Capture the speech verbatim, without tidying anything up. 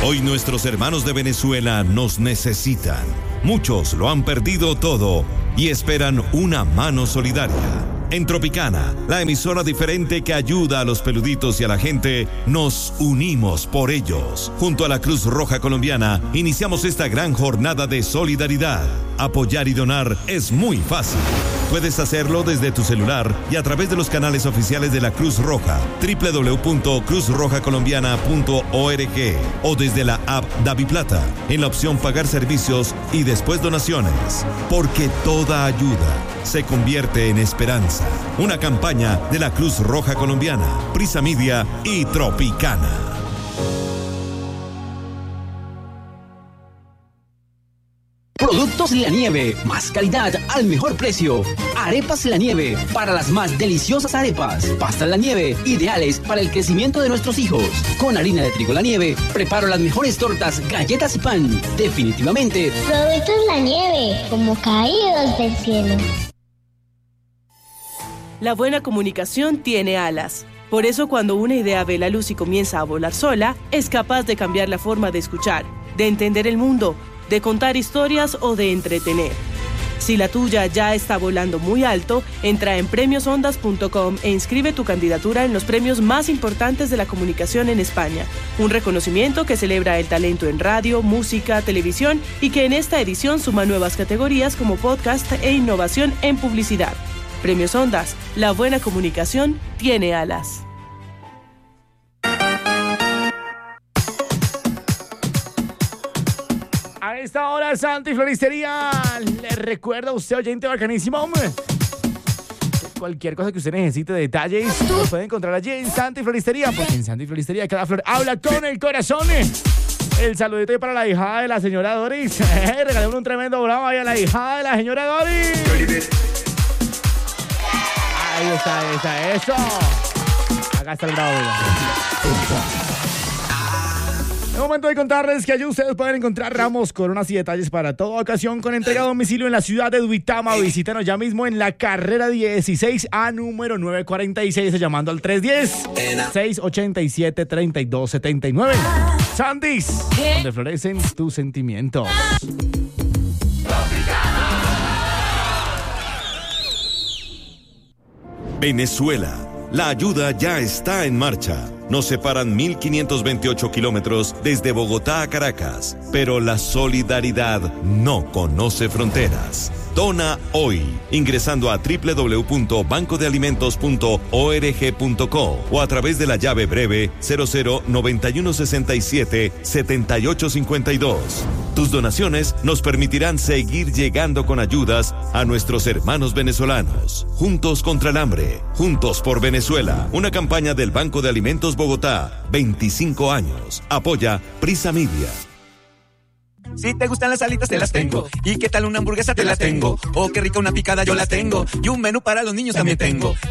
Hoy nuestros hermanos de Venezuela nos necesitan. Muchos lo han perdido todo y esperan una mano solidaria. En Tropicana, la emisora diferente que ayuda a los peluditos y a la gente, nos unimos por ellos. Junto a la Cruz Roja Colombiana, iniciamos esta gran jornada de solidaridad. Apoyar y donar es muy fácil. Puedes hacerlo desde tu celular y a través de los canales oficiales de la Cruz Roja, doble u doble u doble u punto cruz roja colombiana punto org, o desde la app DaviPlata, en la opción Pagar servicios y después donaciones. Porque toda ayuda se convierte en esperanza. Una campaña de la Cruz Roja Colombiana, Prisa Media y Tropicana. Productos La Nieve, más calidad al mejor precio. Arepas La Nieve, para las más deliciosas arepas. Pastas La Nieve, ideales para el crecimiento de nuestros hijos. Con harina de trigo La Nieve, preparo las mejores tortas, galletas y pan. Definitivamente, Productos La Nieve, como caídos del cielo. La buena comunicación tiene alas. Por eso, cuando una idea ve la luz y comienza a volar sola, es capaz de cambiar la forma de escuchar, de entender el mundo, de contar historias o de entretener. Si la tuya ya está volando muy alto, entra en premios ondas punto com e inscribe tu candidatura en los premios más importantes de la comunicación en España. Un reconocimiento que celebra el talento en radio, música, televisión y que en esta edición suma nuevas categorías como podcast e innovación en publicidad. Premios Ondas, la buena comunicación tiene alas. A esta hora, Santi Floristería le recuerda a usted, oyente bacanísimo, hombre, que cualquier cosa que usted necesite, detalles, lo puede encontrar allí en Santi Floristería, porque en Santi Floristería cada flor habla con el corazón. El saludito para la hijada de la señora Doris. Eh, regalémosle un tremendo bravo ahí a la hijada de la señora Doris. Ahí está, ahí está, eso. Acá está el bravo. Es momento de contarles que allí ustedes pueden encontrar ramos, coronas y detalles para toda ocasión con entrega a domicilio en la ciudad de Duitama. Visítanos ya mismo en la carrera dieciséis A número nueve cuarenta y seis, llamando al tres uno cero, seis ocho siete, tres dos siete nueve. Sandys, donde florecen tus sentimientos. Venezuela, la ayuda ya está en marcha. Nos separan mil quinientos veintiocho kilómetros desde Bogotá a Caracas, pero la solidaridad no conoce fronteras. Dona hoy, ingresando a doble u doble u doble u punto banco de alimentos punto org punto co o a través de la llave breve cero cero noventa y uno sesenta y siete setenta y ocho cincuenta y dos. Tus donaciones nos permitirán seguir llegando con ayudas a nuestros hermanos venezolanos. Juntos contra el hambre, juntos por Venezuela. Una campaña del Banco de Alimentos Bogotá, veinticinco años. Apoya Prisa Media. Si te gustan las alitas, te las tengo. ¿Y qué tal una hamburguesa? Te la tengo. Oh, qué rica una picada, yo la tengo. Y un menú para los niños también tengo.